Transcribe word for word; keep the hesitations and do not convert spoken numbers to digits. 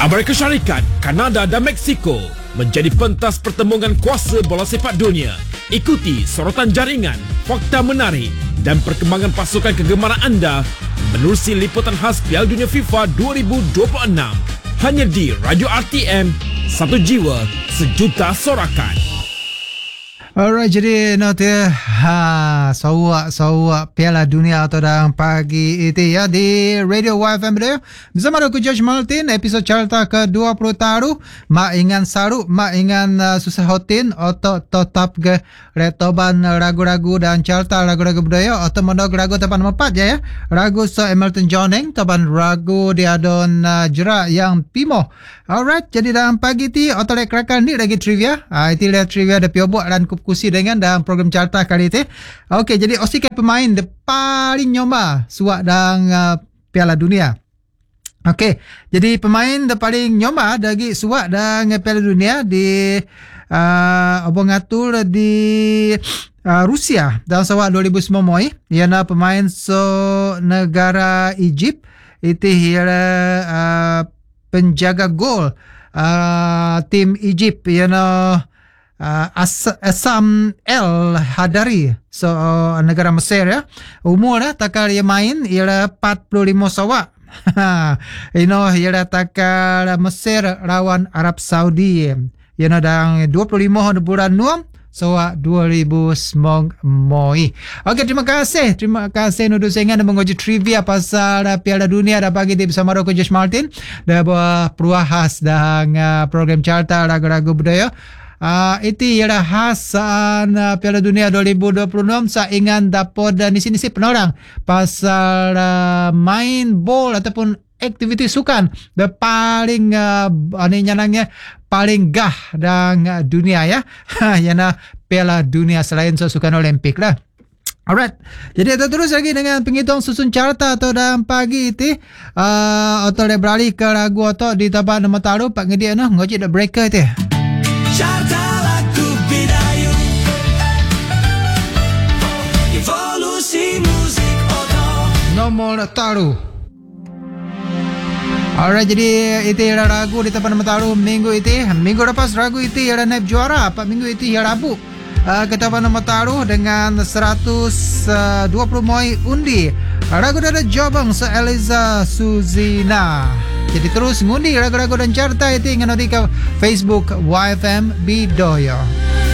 Amerika Syarikat, Kanada dan Mexico menjadi pentas pertembungan kuasa bola sepak dunia. Ikuti sorotan jaringan, fakta menarik dan perkembangan pasukan kegemaran anda menerusi liputan khas Piala Dunia FIFA dua ribu dua puluh enam. Hanya di Radio R T M, satu jiwa, sejuta sorakan. Alright, jadi nanti ha sawak-sawak Piala Dunia atau dalam pagi itu ya di Radio Y F M Radio bersama aku Josh Martin, episod carta ke dua puluh taruh mak ingan saru mak ingan uh, susah hotin atau tetap ke retoban ragu-ragu dan carta ragu-ragu budaya atau mondok ragu tapan empat ya ya ragu so Hamilton Johnning tapan ragu di adon uh, jerak yang pimo. Alright, jadi dalam pagi ti atau lek rakan ni lagi trivia. Ah itu lihat trivia ada piobok dan kusi dengan dalam program carta kali ini. Okey, jadi Osika pemain de paling nyoma suak dalam uh, Piala Dunia. Okey, jadi pemain de paling nyoma dari suak dalam Piala Dunia di uh, abang atur di uh, Rusia dalam suak dua ribu sembilan moi. Iana pemain so negara Egypt itu ialah uh, penjaga gol uh, tim Egypt iana Uh, As- Asam El Hadari, so uh, negara Mesir ya. Umur ya takar dia main ialah empat puluh lima sawak. Ino ialah takar Mesir lawan Arab Saudi. Ia dang dua puluh lima bulan Nuam sawak dua ribu sembilan moi. Okey, terima kasih. Terima kasih nudu sengan dan menguji trivia pasal uh, Piala Dunia dan pagi di bersama aku Josh Martin. Dan buat peruahas dan uh, program carta ragu-ragu budaya. Uh, itu ialah khasan uh, Piala Dunia dua ribu dua puluh enam. Saya ingin dapat dan di sini si penorang pasal uh, main bol ataupun aktiviti sukan the paling uh, ini nyanangnya paling gah dan uh, dunia ya. Yana Piala Dunia selain so sukan Olimpik lah. Alright, jadi kita terus lagi dengan penghitung susun carta atau dalam pagi itu uh, atau dia beralih ke ragu atau di tempat nama taruh Pak Ngedi no ngojek the breaker itu. Carta lagu Bidayuh, evolusi musik oto nomor taruh. Alright, jadi itu ialah ragu di tempat taruh minggu itu. Minggu lepas ragu itu ialah naib juara. Pak minggu itu ialah Rabu. Uh, kita nama taruh dengan seratus dua puluh moi undi. Ragu dari Jobang se Eliza Suzina. Jadi terus ngundi ragu-ragu dan carta itu ingin nanti ke Facebook Y F M Bidoyo.